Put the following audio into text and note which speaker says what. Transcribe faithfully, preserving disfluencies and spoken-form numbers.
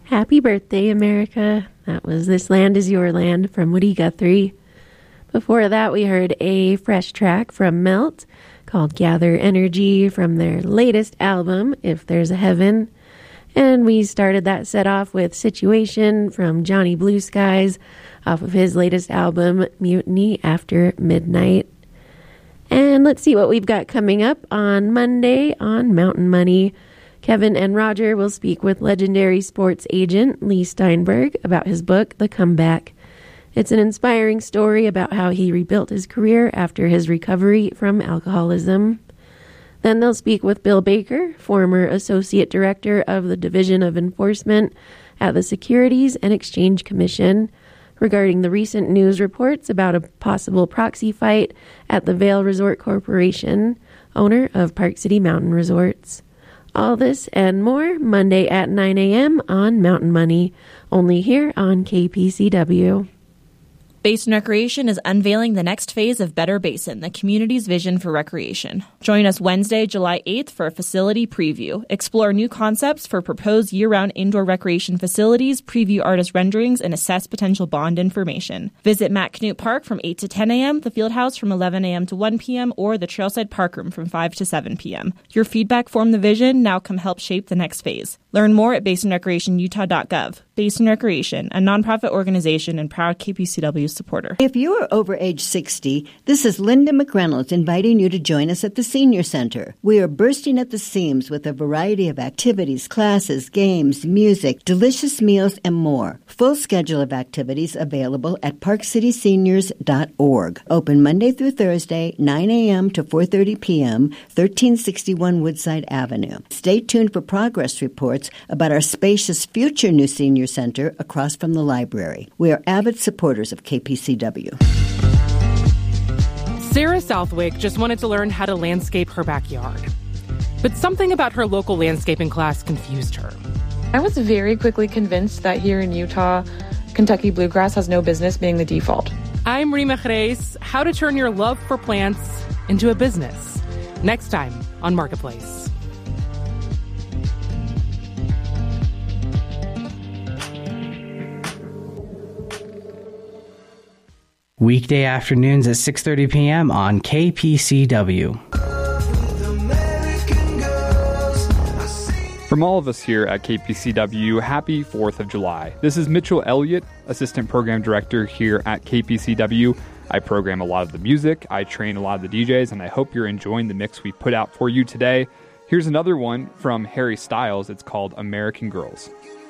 Speaker 1: Happy birthday, America. That was This Land Is Your Land from Woody Guthrie. Before that, we heard a fresh track from Melt called Gather Energy from their latest album, If There's a Heaven. And we started that set off with Situation from Johnny Blue Skies off of his latest album, Mutiny After Midnight. And let's see what we've got coming up on Monday on Mountain Money. Kevin and Roger will speak with legendary sports agent Lee Steinberg about his book, The Comeback. It's an inspiring story about how he rebuilt his career after his recovery from alcoholism. Then they'll speak with Bill Baker, former Associate Director of the Division of Enforcement at the Securities and Exchange Commission, regarding the recent news reports about a possible proxy fight at the Vail Resort Corporation, owner of Park City Mountain Resorts. All this and more Monday at nine a.m. on Mountain Money, only here on K P C W.
Speaker 2: Basin Recreation is unveiling the next phase of Better Basin, the community's vision for recreation. Join us Wednesday, July eighth for a facility preview. Explore new concepts for proposed year-round indoor recreation facilities, preview artist renderings, and assess potential bond information. Visit Matt Knute Park from eight to ten a.m., the Fieldhouse from eleven a.m. to one p.m., or the Trailside Park Room from five to seven p.m. Your feedback formed the vision. Now come help shape the next phase. Learn more at basin recreation utah dot gov. Basin Recreation, a nonprofit organization and proud K P C W supporter.
Speaker 3: If you are over age sixty, this is Linda McReynolds inviting you to join us at the Senior Center. We are bursting at the seams with a variety of activities, classes, games, music, delicious meals, and more. Full schedule of activities available at park city seniors dot org. Open Monday through Thursday, nine a.m. to four thirty p.m., thirteen sixty-one Woodside Avenue. Stay tuned for progress reports about our spacious future new Senior Center across from the library. We are avid supporters of K P C W.
Speaker 4: Sarah Southwick just wanted to learn how to landscape her backyard. But something about her local landscaping class confused her.
Speaker 5: I was very quickly convinced that here in Utah, Kentucky bluegrass has no business being the default.
Speaker 4: I'm Rima Jerez, how to turn your love for plants into a business. Next time on Marketplace.
Speaker 6: Weekday afternoons at six thirty p.m. on K P C W.
Speaker 7: From all of us here at K P C W, happy fourth of July. This is Mitchell Elliott, Assistant Program Director here at K P C W. I program a lot of the music, I train a lot of the D Js, and I hope you're enjoying the mix we put out for you today. Here's another one from Harry Styles. It's called American Girls.